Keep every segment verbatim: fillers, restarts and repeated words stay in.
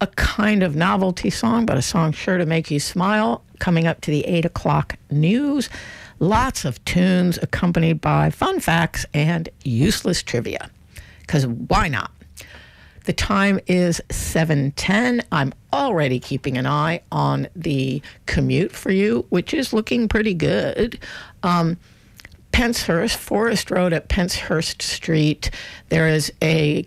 a kind of novelty song, but a song sure to make you smile. Coming up to the eight o'clock news. Lots of tunes accompanied by fun facts and useless trivia. Because why not? The time is seven ten. I'm already keeping an eye on the commute for you, which is looking pretty good. Um, Penshurst, Forest Road at Penshurst Street, there is a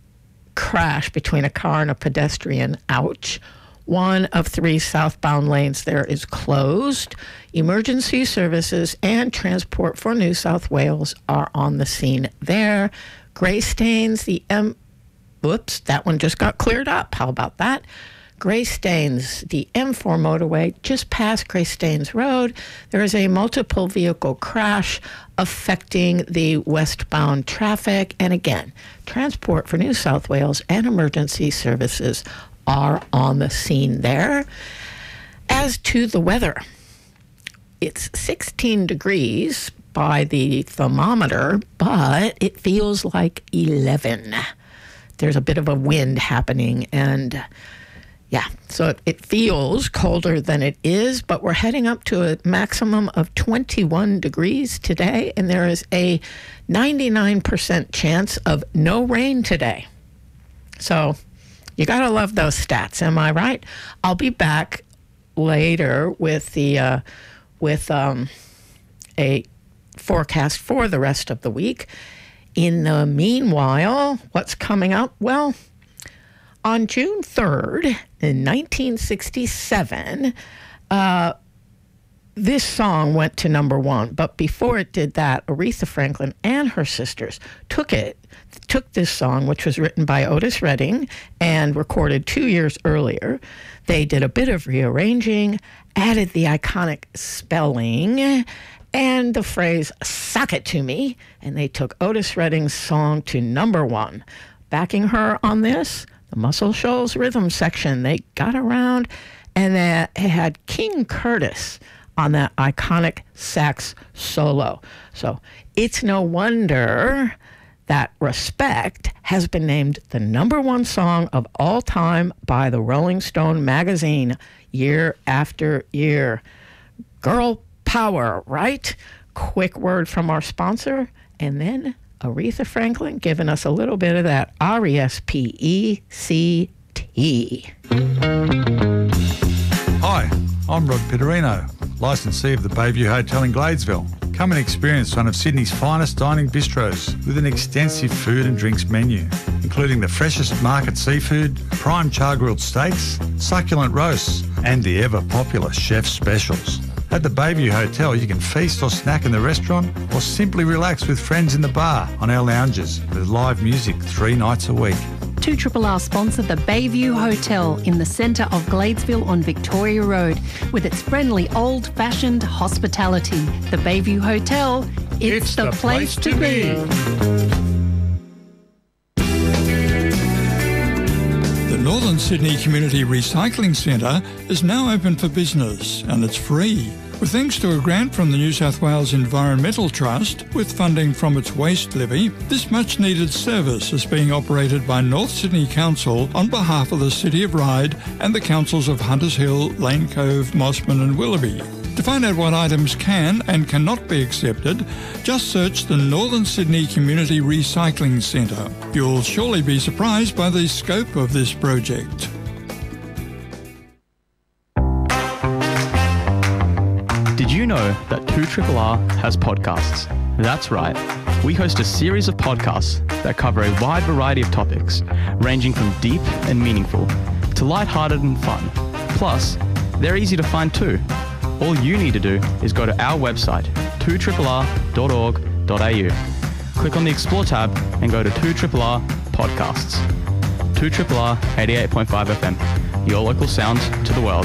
crash between a car and a pedestrian. Ouch. One of three southbound lanes there is closed. Emergency services and Transport for New South Wales are on the scene there. Greystanes, the M... Whoops, that one just got cleared up. How about that? Greystanes, the M four motorway, just past Greystanes Road. There is a multiple vehicle crash affecting the westbound traffic. And again, Transport for New South Wales and emergency services are on the scene there. As to the weather, it's sixteen degrees by the thermometer, but it feels like eleven. There's a bit of a wind happening, and yeah, so it, it feels colder than it is, but we're heading up to a maximum of twenty-one degrees today, and there is a ninety-nine percent chance of no rain today. So you gotta love those stats, am I right? I'll be back later with the uh, with um, a forecast for the rest of the week. In the meanwhile, what's coming up? Well, on June third, in nineteen sixty-seven, uh, this song went to number one. But before it did that, Aretha Franklin and her sisters took it, took this song, which was written by Otis Redding and recorded two years earlier. They did a bit of rearranging, added the iconic spelling, and the phrase, "Sock it to me," and they took Otis Redding's song to number one. Backing her on this, the Muscle Shoals rhythm section. They got around, and they had King Curtis on that iconic sax solo. So it's no wonder that Respect has been named the number one song of all time by the Rolling Stone magazine year after year. Girl power, right? Quick word from our sponsor, and then Aretha Franklin giving us a little bit of that R E S P E C T. Hi, I'm Rod Pitterino, licensee of the Bayview Hotel in Gladesville. Come and experience one of Sydney's finest dining bistros with an extensive food and drinks menu, including the freshest market seafood, prime char-grilled steaks, succulent roasts, and the ever-popular chef's specials. At the Bayview Hotel, you can feast or snack in the restaurant or simply relax with friends in the bar on our lounges with live music three nights a week. two R R sponsor the Bayview Hotel in the centre of Gladesville on Victoria Road with its friendly old-fashioned hospitality. The Bayview Hotel, it's, it's the, the place, place to be. The Northern Sydney Community Recycling Centre is now open for business and it's free. With thanks to a grant from the New South Wales Environmental Trust with funding from its waste levy, this much needed service is being operated by North Sydney Council on behalf of the City of Ryde and the councils of Hunters Hill, Lane Cove, Mossman and Willoughby. To find out what items can and cannot be accepted, just search the Northern Sydney Community Recycling Centre. You'll surely be surprised by the scope of this project. Did you know that two R R has podcasts? That's right. We host a series of podcasts that cover a wide variety of topics, ranging from deep and meaningful to lighthearted and fun. Plus, they're easy to find too. All you need to do is go to our website, two R R dot org dot a u. Click on the Explore tab and go to two R R Podcasts. two R R eighty-eight point five F M, your local sound to the world.